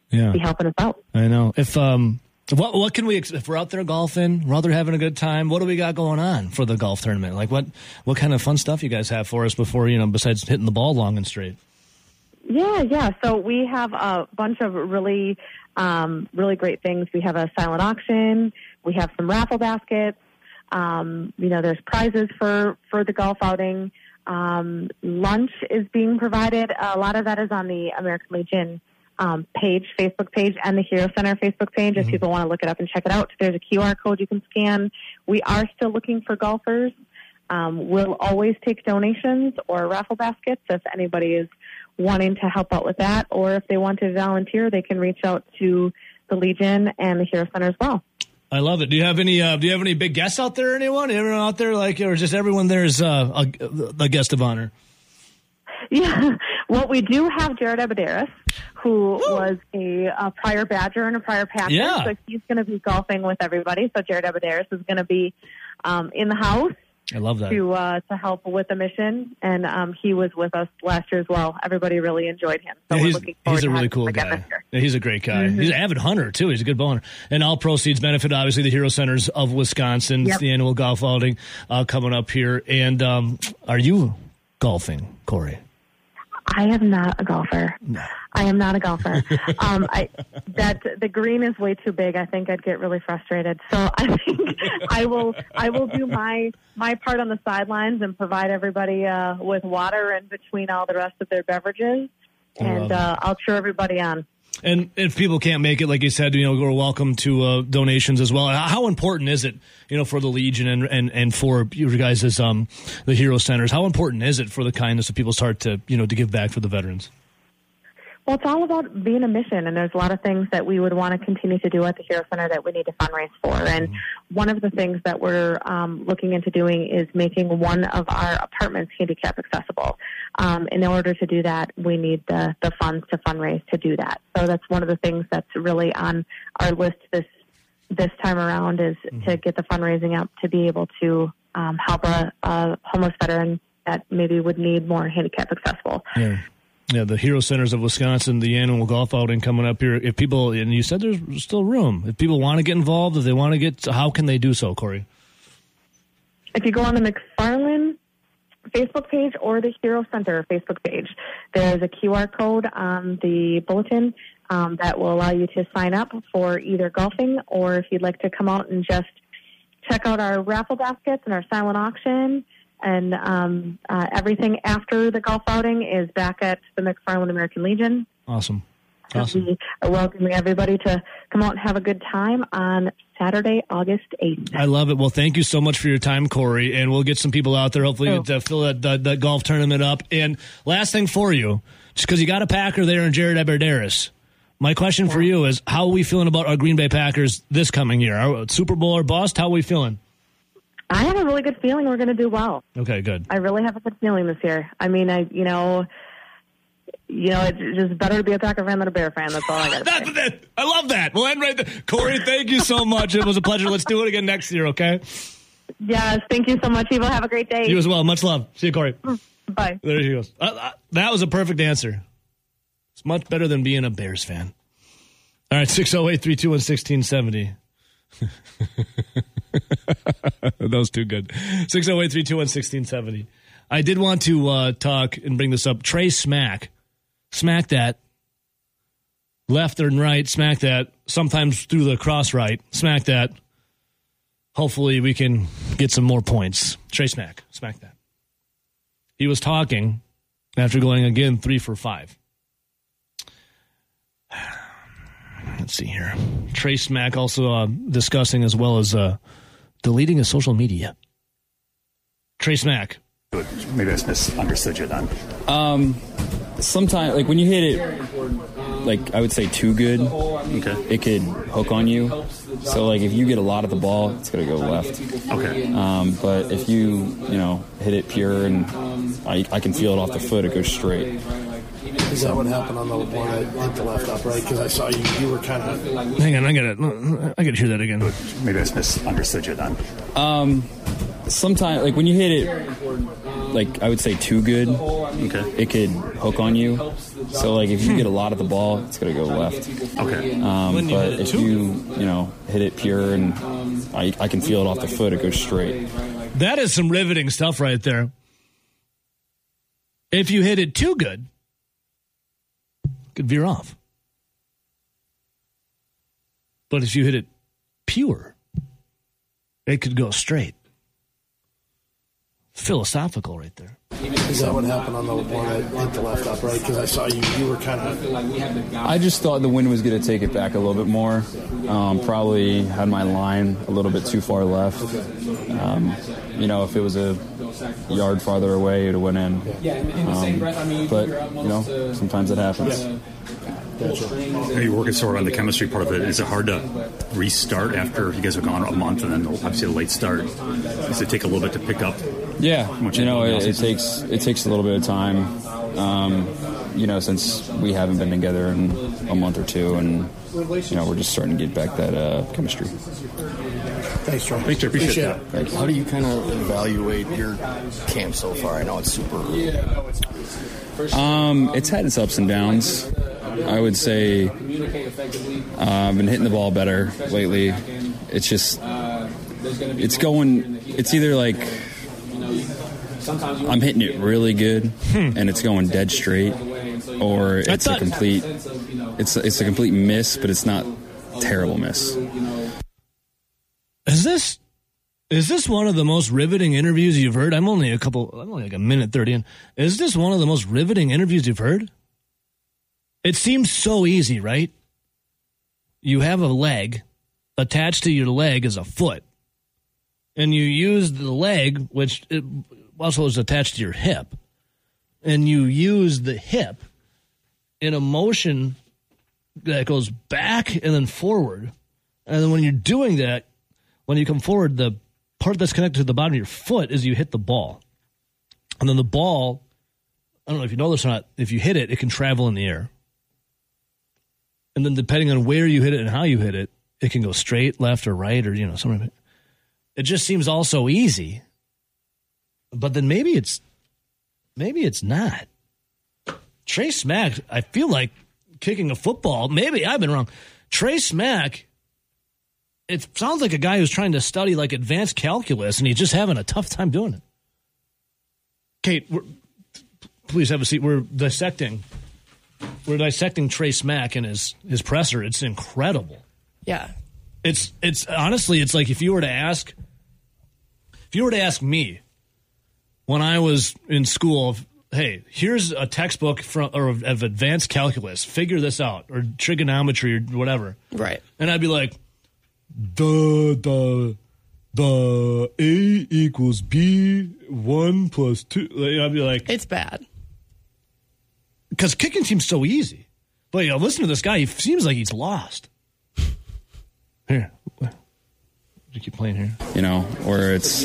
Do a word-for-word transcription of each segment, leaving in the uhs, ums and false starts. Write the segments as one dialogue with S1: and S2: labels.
S1: yeah.
S2: be helping us out.
S1: I know. If um, what what can we ex- if we're out there golfing, we're out there having a good time, what do we got going on for the golf tournament? Like what what kind of fun stuff you guys have for us before, you know, besides hitting the ball long and straight?
S2: Yeah, yeah. So we have a bunch of really, um, really great things. We have a silent auction. We have some raffle baskets. Um, you know, there's prizes for, for the golf outing. Um, lunch is being provided. A lot of that is on the American Legion um, page, Facebook page, and the Hero Center Facebook page. Mm-hmm. If people want to look it up and check it out, there's a Q R code you can scan. We are still looking for golfers. Um, we'll always take donations or raffle baskets if anybody is wanting to help out with that, or if they want to volunteer, they can reach out to the Legion and the Hero Center as well.
S1: I love it. Do you have any? Uh, do you have any big guests out there? Anyone? Anyone out there like, or just everyone there is uh, a, a guest of honor?
S2: Yeah. Well, we do have Jared Abadaris, who Woo. was a, a prior Badger and a prior Packer.
S1: Yeah.
S2: So he's going to be golfing with everybody. So Jared Abadaris is going to be um, in the house.
S1: I love that.
S2: To uh, to help with the mission, and um, he was with us last year as well. Everybody really enjoyed him. So
S1: yeah,
S2: we're
S1: he's,
S2: looking forward
S1: he's a
S2: to
S1: really cool guy. Yeah, he's a great guy. Mm-hmm. He's an avid hunter too. He's a good bowler. And all proceeds benefit obviously the Hero Centers of Wisconsin. Yep. It's the annual golf outing uh, coming up here. And um, are you golfing, Corey?
S2: I am not a golfer.
S1: No.
S2: I am not a golfer. um, I that the green is way too big. I think I'd get really frustrated. So I think I will. I will do my my part on the sidelines and provide everybody uh, with water in between all the rest of their beverages, and uh, I'll cheer everybody on.
S1: And if people can't make it, like you said, you know, we're welcome to uh, donations as well. How important is it, you know, for the Legion and, and, and for you guys as um, the Hero Centers? How important is it for the kindness of people's heart to, you know, to give back for the veterans?
S2: Well, it's all about being a mission, and there's a lot of things that we would want to continue to do at the Hero Center that we need to fundraise for. And mm-hmm. one of the things that we're um, looking into doing is making one of our apartments handicap accessible. Um, in order to do that, we need the, the funds to fundraise to do that. So that's one of the things that's really on our list this this time around is mm-hmm. to get the fundraising up to be able to um, help a, a homeless veteran that maybe would need more handicap accessible.
S1: Yeah. Yeah, the Hero Centers of Wisconsin, the annual golf outing coming up here. If people, and you said there's still room. If people want to get involved, if they want to get, how can they do so, Corey?
S2: If you go on the McFarland Facebook page or the Hero Center Facebook page, there's a Q R code on the bulletin um, that will allow you to sign up for either golfing or if you'd like to come out and just check out our raffle baskets and our silent auction. And um, uh, everything after the golf outing is back at the McFarland American Legion.
S1: Awesome. Awesome.
S2: We are welcoming everybody to come out and have a good time on Saturday, August eighth.
S1: I love it. Well, thank you so much for your time, Corey. And we'll get some people out there, hopefully,
S2: oh.
S1: to fill that, that, that golf tournament up. And last thing for you, just because you got a Packer there in Jared Abadaris, my question yeah. for you is, how are we feeling about our Green Bay Packers this coming year? Our Super Bowl or bust? How are we feeling?
S2: I have a really good feeling we're going to do well.
S1: Okay, good.
S2: I really have a good feeling this year. I mean, I you know, you know, it's just better to be a Packer fan than a Bear fan. That's all I got to say.
S1: That, I love that. We'll end right there. Corey, thank you so much. It was a pleasure. Let's do it again next year, okay?
S2: Yes, thank you so much, Evo. Have a great day.
S1: You as well. Much love. See you, Corey.
S2: Bye.
S1: There he goes. Uh, uh, that was a perfect answer. It's much better than being a Bears fan. All right, six oh eight, three two one, one six seven oh. That was too good. six oh eight, three two one, one six seven oh. I did want to uh, talk and bring this up. Trey Smack. Smack that. Left and right, smack that. Sometimes through the cross right, smack that. Hopefully we can get some more points. Trey Smack. Smack that. He was talking after going again three for five. Let's see here. Trey Smack also uh, discussing as well as uh, deleting his social media. Trey Smack.
S3: Maybe I misunderstood you then.
S4: Um, sometimes, like when you hit it, like I would say too good,
S3: okay,
S4: it could hook on you. So like if you get a lot of the ball, it's gonna go left.
S3: Okay.
S4: Um, but if you you know hit it pure and I, I can feel it off the foot, it goes straight.
S5: Is that what happened on the one that hit the left upright? Because I saw you, you were kind of...
S1: Hang on, I gotta, I gotta hear that again.
S3: Maybe I misunderstood you then.
S4: Um, sometimes, like when you hit it, like I would say too good,
S3: okay,
S4: it could hook on you. So, like, if you get a lot of the ball, it's going to go left.
S3: Okay.
S4: Um, but if you, you know, hit it pure and I, I can feel it off the foot, it goes straight.
S1: That is some riveting stuff right there. If you hit it too good, it could veer off. But if you hit it pure, it could go straight. Philosophical right there.
S5: Is that what happened on the one that hit the left up, right? Because I saw you, you were kind of...
S4: I just thought the wind was going to take it back a little bit more. Um, probably had my line a little bit too far left. Um, you know, if it was a yard farther away, it would have went in. Um, but, you know, sometimes it happens.
S5: Yeah.
S3: Are you working sort of on the chemistry part of it? Is it hard to restart after you guys have gone a month and then obviously a late start? Does it take a little bit to pick up?
S4: Yeah, you know, it, it takes it takes a little bit of time. Um, you know, since we haven't been together in a month or two, and you know, we're just starting to get back that uh, chemistry.
S5: Thanks, Troy.
S3: Thanks, Troy. Appreciate, Appreciate
S5: that.
S3: it.
S6: How do you kind of evaluate your camp so far? I know it's super early.
S4: Um, it's had its ups and downs. I would say uh, I've been hitting the ball better lately. It's just, it's going, it's either like I'm hitting it really good hmm. and it's going dead straight, or it's thought, a complete, it's it's a complete miss, but it's not terrible miss.
S1: Is this is this one of the most riveting interviews you've heard? I'm only a couple, I'm only like a minute thirty in. Is this one of the most riveting interviews you've heard? It seems so easy, right? You have a leg. Attached to your leg is a foot. And you use the leg, which it also is attached to your hip. And you use the hip in a motion that goes back and then forward. And then when you're doing that, when you come forward, the part that's connected to the bottom of your foot is you hit the ball. And then the ball, I don't know if you know this or not, if you hit it, it can travel in the air. And then depending on where you hit it and how you hit it, it can go straight, left, or right, or, you know, something. It just seems all so easy. But then maybe it's, maybe it's not. Trey Smack, I feel like kicking a football, maybe I've been wrong. Trey Smack, it sounds like a guy who's trying to study like advanced calculus, and he's just having a tough time doing it. Kate, we're, please have a seat. We're dissecting. We're dissecting Trey Smack and his, his presser. It's incredible.
S7: Yeah.
S1: It's it's honestly, it's like if you were to ask, if you were to ask me when I was in school, hey, here's a textbook from or of advanced calculus, figure this out, or trigonometry or whatever.
S7: Right.
S1: And I'd be like, the the the A equals B one plus two. I'd be like,
S7: it's bad.
S1: Because kicking seems so easy. But, you know, listen to this guy. He seems like he's lost. Here. You keep playing here.
S4: You know, where it's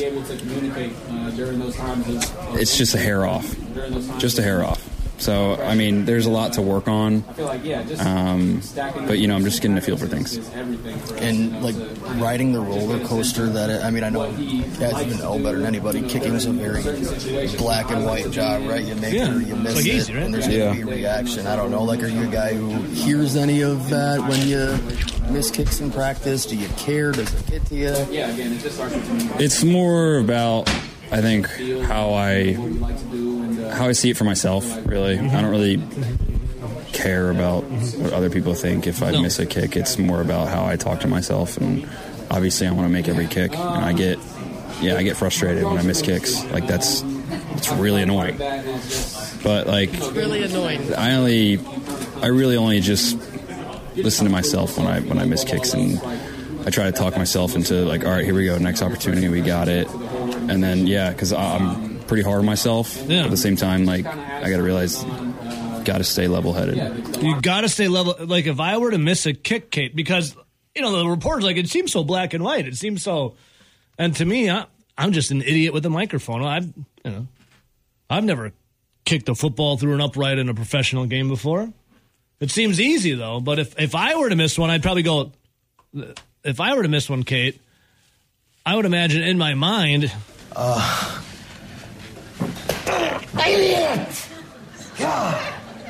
S4: it's just a hair off. Just a hair off. So, I mean, there's a lot to work on. Um, but, you know, I'm just getting a feel for things.
S6: And, like, riding the roller coaster that it, I mean, I know guys even know better than anybody. Kicking is a very black and white job, right? You make
S1: yeah.
S6: it or you miss
S1: like
S6: it,
S1: easy, right?
S6: and there's going to
S4: yeah.
S6: be a reaction. I don't know. Like, are you a guy who hears any of that when you miss kicks in practice? Do you care? Does it get to you?
S4: It's more about, I think, how I... how I see it for myself, really. Mm-hmm. I don't really care about what other people think if I no. miss a kick. It's more about how I talk to myself, and obviously I want to make every kick, and I get yeah, I get frustrated when I miss kicks. Like, that's it's really annoying. But, like,
S7: it's really annoying.
S4: I only I really only just listen to myself when I when I miss kicks, and I try to talk myself into, like, all right, here we go, next opportunity, we got it. And then, yeah, because I'm pretty hard on myself. Yeah. At the same time, like, I got to realize, got to stay level-headed.
S1: You got to stay level. Like, if I were to miss a kick, Kate, because, you know, the report's like, it seems so black and white. It seems so, and to me, I, I'm just an idiot with a microphone. I've, you know, I've never kicked a football through an upright in a professional game before. It seems easy, though. But if, if I were to miss one, I'd probably go, if I were to miss one, Kate, I would imagine in my mind, uh,
S8: idiot! God.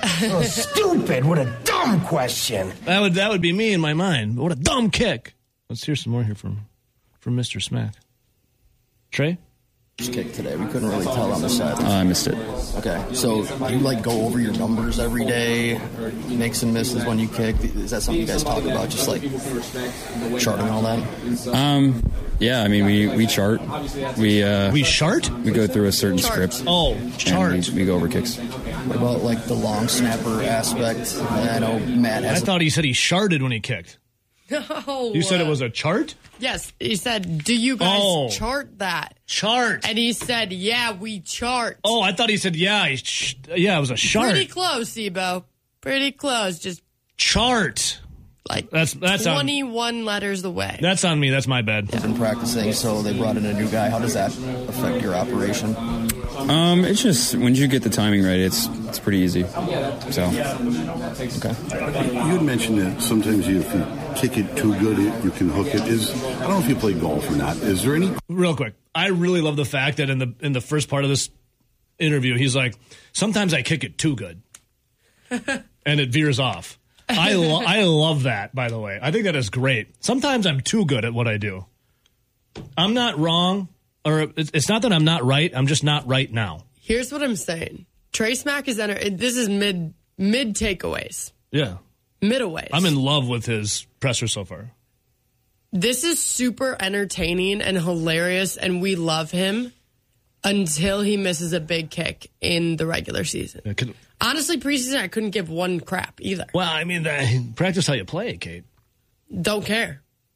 S7: So stupid. What a dumb question.
S1: That would that would be me in my mind. What a dumb kick. Let's hear some more here from from Mister Smack. Trey?
S6: Kick today. We couldn't really tell on the set.
S4: Uh, I missed it.
S6: Okay, so do you like go over your numbers every day, makes and misses when you kick? Is that something you guys talk about? Just like charting all that?
S4: Um, yeah, I mean we, we chart. We uh,
S1: we chart.
S4: We go through a certain
S2: Chart.
S4: script.
S1: Oh, chart.
S4: And we, we go over kicks.
S6: What about like the long snapper aspect? I know Matt
S1: I
S6: has.
S1: thought he said he sharted when he kicked.
S2: No.
S1: You said it was a chart?
S2: Yes. He said, do you guys
S1: Oh.
S2: chart that?
S1: Chart.
S2: And he said, yeah, we chart.
S1: Oh, I thought he said, yeah, he sh- yeah, it was a chart.
S2: Pretty close, Ebo. Pretty close. Just
S1: Chart.
S2: like
S1: That's that's on,
S2: twenty-one letters away.
S1: that's on me. That's my bad.
S6: Been practicing, so they brought in a new guy. How does that affect your operation?
S4: Um, it's just when you get the timing right, it's it's pretty easy. So,
S6: Okay.
S8: You had mentioned that sometimes you, if you kick it too good, it, you can hook it. Is I don't know if you play golf or not. Is there any?
S1: Real quick, I really love the fact that in the in the first part of this interview, he's like, sometimes I kick it too good, and it veers off. I lo- I love that. By the way, I think that is great. Sometimes I'm too good at what I do. I'm not wrong, or it's, it's not that I'm not right. I'm just not right now.
S2: Here's what I'm saying. Trey Smack is enter- this is mid mid takeaways.
S1: Yeah,
S2: Midaways.
S1: I'm in love with his presser so far.
S2: This is super entertaining and hilarious, and we love him until he misses a big kick in the regular season.
S1: It could-
S2: Honestly, preseason, I couldn't give one crap either.
S1: well, I mean, the, practice how you play, Kate.
S2: Don't care.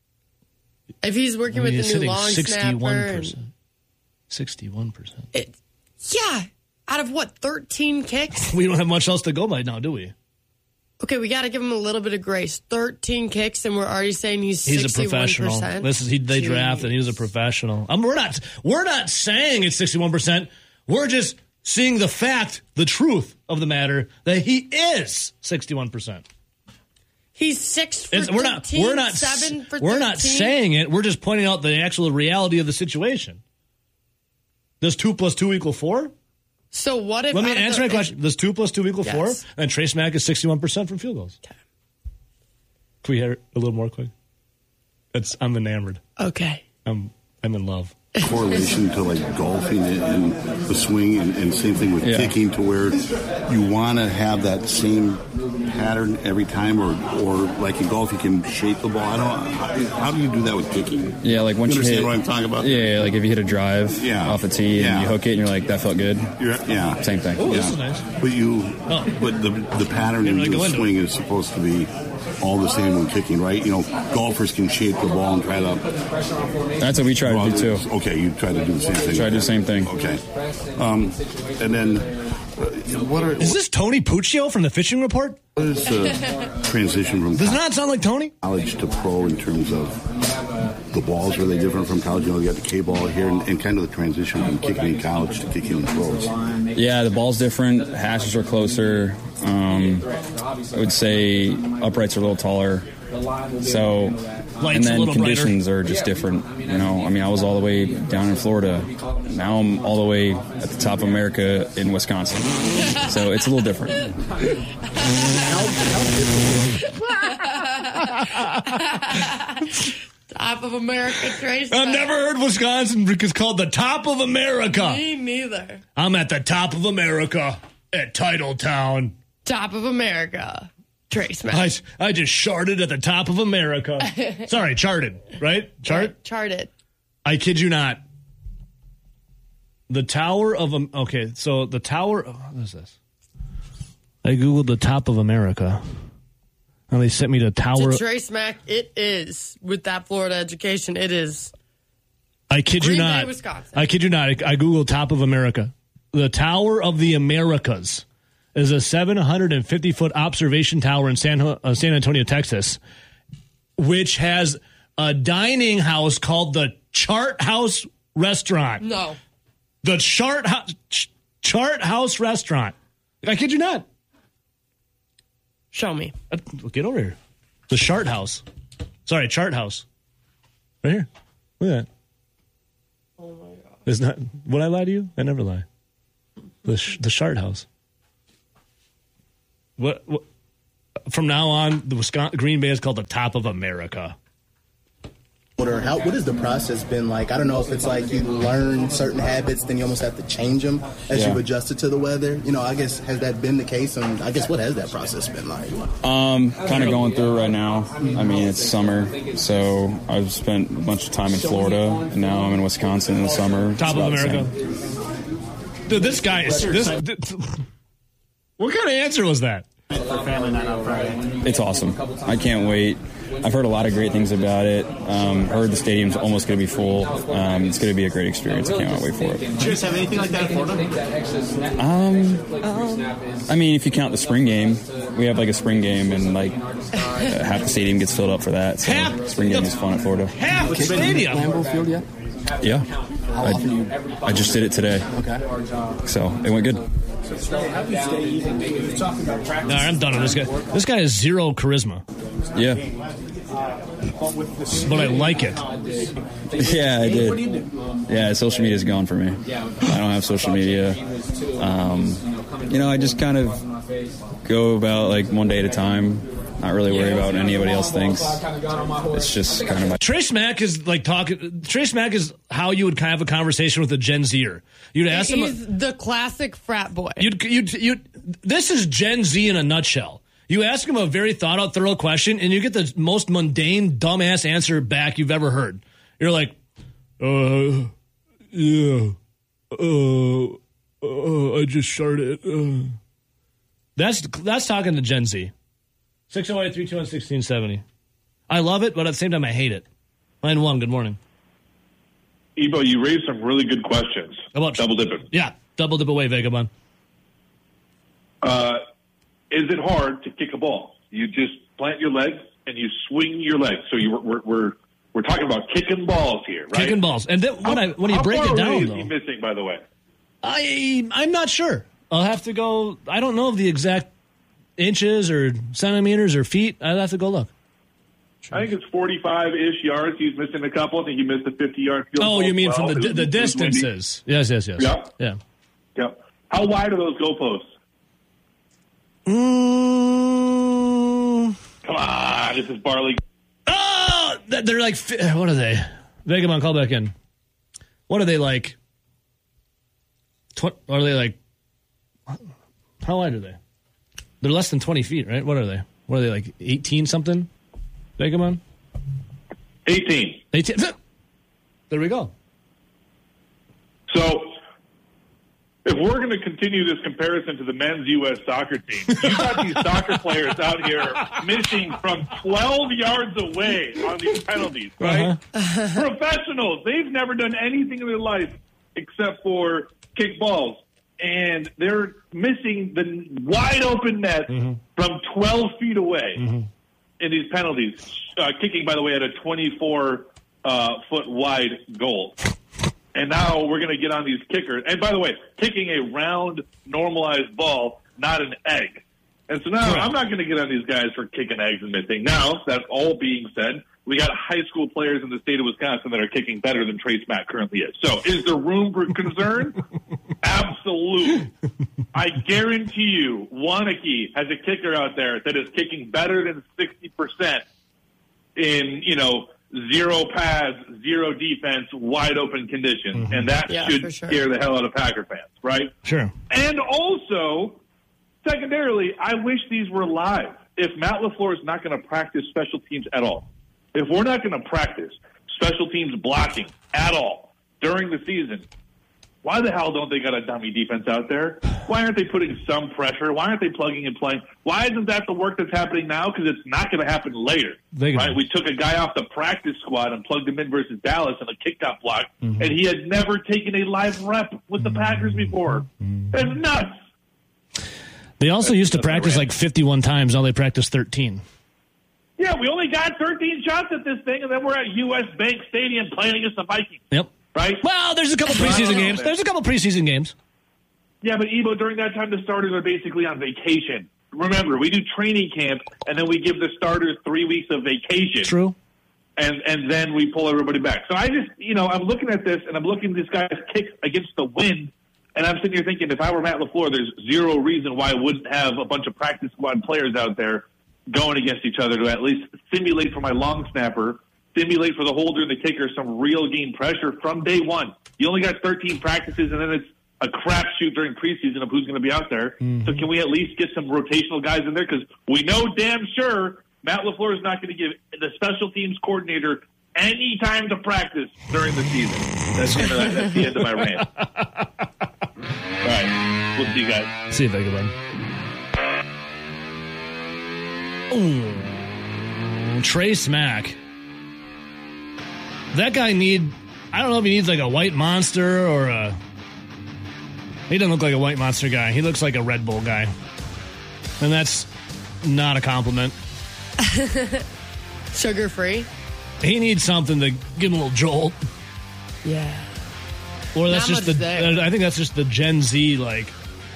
S2: If he's working with
S1: He's
S2: the new
S1: hitting
S2: long
S1: sixty-one
S2: snapper.
S1: percent. sixty-one percent.
S2: It, yeah. Out of what, thirteen kicks?
S1: We don't have much else to go by now, do we?
S2: Okay, we got to give him a little bit of grace. thirteen kicks, and we're already saying he's
S1: He's a
S2: sixty-one percent.
S1: professional. This is he. They
S2: Jeez.
S1: drafted. He was a professional. Um, we're not. We're not saying it's sixty-one percent. We're just seeing the fact, the truth of the matter, that he is sixty-one percent.
S2: He's six for
S1: It's, we're not.
S2: thirteen,
S1: We're not.
S2: seven for
S1: We're not
S2: thirteen.
S1: saying it. We're just pointing out the actual reality of the situation. Does two plus two equal four?
S2: So what if...
S1: Let me
S2: out of
S1: answer
S2: the-
S1: my question. Does two plus two equal
S2: Yes.
S1: four? And Trace Mack is sixty-one percent from field goals.
S2: Okay.
S1: Can we hear it a little more quick? That's, I'm enamored.
S2: Okay.
S1: I'm, I'm in love.
S8: Correlation to like golfing and the swing, and, and same thing with
S4: Yeah.
S8: kicking, to where you want to have that same pattern every time, or or like in golf you can shape the ball. I don't. How, how do you do that with kicking?
S4: yeah, like once
S8: you
S4: you,
S8: understand
S4: hit,
S8: what I'm talking about?
S4: Yeah, yeah, like if you hit a drive
S8: Yeah.
S4: off the tee
S8: Yeah.
S4: and you hook it and you're like, that felt good.
S8: You're, yeah,
S4: Same thing.
S1: Oh,
S8: yeah.
S1: this is nice.
S8: But you,
S1: Oh.
S8: but the the pattern
S1: Didn't
S8: in
S1: really go
S8: the
S1: into
S8: swing is supposed to be all the same when kicking, right? You know, golfers can shape the ball and try to.
S4: That's what we try to do too.
S8: Okay, you try to do the same thing.
S4: Try to do the same thing.
S8: Okay, um, and then uh, what are
S1: Is this Tony Puccio from the Fishing Report?
S8: what is the transition from
S1: Does it not sound like Tony?
S8: college to pro in terms of the balls? Are they different from college? You know, you got the K ball here, and, and kind of the transition from kicking in college to kicking in pros.
S4: Yeah, the ball's different. Hashes are closer. Um, I would say uprights are a little taller. So,
S1: Lights
S4: and
S1: a
S4: then
S1: little
S4: conditions are just different. You know, I mean, I was all the way down in Florida. Now I'm all the way at the top of America in Wisconsin. So it's a little different.
S2: Top of America, Trey
S1: I've
S2: Smack.
S1: never heard Wisconsin because called the top of America.
S2: Me neither.
S1: I'm at the top of America at Titletown.
S2: Top of America, Trey Smack.
S1: I, I just charted at the top of America. Sorry, charted, right? Chart?
S2: Charted.
S1: I kid you not. The Tower of... Am- Okay, so the Tower... Oh, what is this? I Googled the top of America. And they sent me to Tower...
S2: To Trey Smack, it is. With that Florida education, it is.
S1: I kid you
S2: Green Bay,
S1: not.
S2: Wisconsin.
S1: I kid you not. I, I Googled top of America. The Tower of the Americas is a seven hundred fifty foot observation tower in San, uh, San Antonio, Texas, which has a dining house called the Chart House Restaurant.
S2: No.
S1: The Chart House, Ch- Chart House Restaurant. I kid you not.
S2: Show me.
S1: Uh, Get over here. The Chart House. Sorry, Chart House. Right here. Look at that.
S2: Oh my God.
S1: It's not. Would I lie to you? I never lie. The sh- the Chart House. What, what from now on, the Wisconsin, Green Bay is called the top of America.
S9: Or how, what has the process been like? I don't know if it's like you learn certain habits, then you almost have to change them as
S4: yeah.
S9: you've adjusted to the weather. You know, I guess, has that been the case? And I guess, what has that process been like?
S4: Um, kind of going through it right now. I mean, it's summer, so I've spent a bunch of time in Florida, and now I'm in Wisconsin in the summer.
S1: Top of America. Dude, this guy is... This, this, what kind of answer was that?
S10: For family night on Friday.
S4: It's awesome. I can't wait. I've heard a lot of great things about it. Um, heard the stadium's almost going to be full. Um, it's going to be a great experience. I cannot wait for it.
S10: Do you guys have anything like that in Florida?
S4: Um, um, I mean, if you count the spring game, we have like a spring game, and like uh, half the stadium gets filled up for that. So
S1: half,
S4: spring game is fun at Florida.
S1: Half the stadium.
S9: Lambeau Field yet?
S4: Yeah.
S9: How
S4: I,
S9: often you?
S4: I just did it today.
S9: Okay.
S4: So it went good.
S10: How do you stay even? You were talking about practice.
S1: All right, I'm done with this guy. This guy has zero charisma.
S4: Yeah.
S1: But I like it.
S4: Yeah, I did. Yeah, social media's gone for me. I don't have social media. Um, you know, I just kind of go about like one day at a time. Not really worry about what anybody else thinks. It's just kind of my...
S1: Trey Smack is like talking... Trey Smack is how you would kind of have a conversation with a Gen Zer. You'd ask him...
S11: He's the classic frat boy.
S1: You'd, you'd, you'd, this is Gen Z in a nutshell. You ask him a very thought-out, thorough question, and you get the most mundane, dumbass answer back you've ever heard. You're like, uh, yeah, uh, uh, I just sharted. Uh. That's, that's talking to Gen Z. six oh eight, three two one, one six seven oh. I love it, but at the same time, I hate it. Line one, good morning.
S12: Ebo, you raised some really good questions.
S1: About
S12: double dipping.
S1: Yeah, double dip away, Vagabond.
S12: Uh, is it hard to kick a ball? You just plant your legs and you swing your legs. So you we're we're we're talking about kicking balls here, right?
S1: Kicking balls, and then when
S12: how,
S1: I when you
S12: how
S1: break
S12: far
S1: it down,
S12: away is
S1: though,
S12: he missing, by the way?
S1: I I'm not sure. I'll have to go. I don't know of the exact inches or centimeters or feet. I'll have to go look.
S12: I think it's forty-five-ish yards. He's missing a couple. I think he missed a fifty-yard field goal.
S1: Oh, you mean
S12: well.
S1: from the
S12: was,
S1: the distances? Yes, yes, yes.
S12: Yep.
S1: Yeah.
S12: Yep. How wide are those goalposts?
S1: Mm.
S12: Come on, this is Barley.
S1: Oh, they're like, what are they? Vagabond, call back in. What are they like? Tw- are they like? How wide are they? They're less than twenty feet, right? What are they? What are they like? Eighteen something? Vagabond?
S12: Eighteen.
S1: Eighteen. There we go.
S12: So, if we're going to continue this comparison to the men's U S soccer team, you've got these soccer players out here missing from twelve yards away on these penalties, right? Uh-huh. Professionals. They've never done anything in their life except for kick balls. And they're missing the wide open net mm-hmm. from twelve feet away mm-hmm. in these penalties. Uh, kicking, by the way, at a twenty-four uh, foot wide goal. And now we're going to get on these kickers. And by the way, kicking a round, normalized ball, not an egg. And so now I'm not going to get on these guys for kicking eggs and missing. Now, that all being said, we got high school players in the state of Wisconsin that are kicking better than Trey Smack currently is. So is there room for concern? Absolutely. I guarantee you, Wanakee has a kicker out there that is kicking better than sixty percent in, you know, zero pads, zero defense, wide open conditions. Mm-hmm. And that yeah, should sure. scare the hell out of Packer fans, right?
S1: Sure.
S12: And also, secondarily, I wish these were live. If Matt LaFleur is not going to practice special teams at all, if we're not going to practice special teams blocking at all during the season, why the hell don't they got a dummy defense out there? Why aren't they putting some pressure? Why aren't they plugging and playing? Why isn't that the work that's happening now? Because it's not going to happen later. Right? We took a guy off the practice squad and plugged him in versus Dallas on a kick out block, mm-hmm. and he had never taken a live rep with the Packers before. Mm-hmm. That's nuts.
S1: They also
S12: that's,
S1: used to practice like fifty-one times. Now they practice thirteen.
S12: Yeah, we only got thirteen shots at this thing, and then we're at U S Bank Stadium playing against the Vikings.
S1: Yep.
S12: Right?
S1: Well, there's a couple preseason games. There's a couple preseason games.
S12: Yeah, but Ebo, during that time, the starters are basically on vacation. Remember, we do training camp, and then we give the starters three weeks of vacation.
S1: True.
S12: And and then we pull everybody back. So I just, you know, I'm looking at this, and I'm looking at this guy's kick against the wind, And I'm sitting here thinking, if I were Matt LaFleur, there's zero reason why I wouldn't have a bunch of practice squad players out there going against each other to at least simulate for my long snapper, simulate for the holder and the kicker some real game pressure from day one. You only got thirteen practices, and then it's a crapshoot during preseason of who's going to be out there. Mm-hmm. So can we at least get some rotational guys in there? Because we know damn sure Matt LaFleur is not going to give the special teams coordinator any time to practice during the season. That's, the end of, that's the end of my rant. All right. We'll see you guys.
S1: See you, Vega Bun. Ooh. Trey Smack. That guy need... I don't know if he needs like a white monster or a... He doesn't look like a white monster guy. He looks like a Red Bull guy. And that's not a compliment.
S11: Sugar free?
S1: He needs something to give him a little jolt.
S11: Yeah.
S1: Or that's
S11: Not
S1: just the...
S11: there.
S1: I think that's just the Gen Z, like...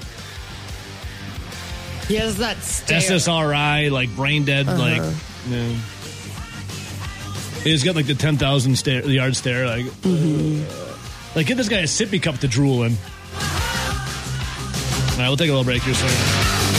S11: He has that stare.
S1: S S R I, like brain dead,
S11: Uh-huh.
S1: like... You know, he's got like the ten thousand stare, the yard stare, like...
S11: Mm-hmm.
S1: Like, give this guy a sippy cup to drool in. All right, we'll take a little break here soon.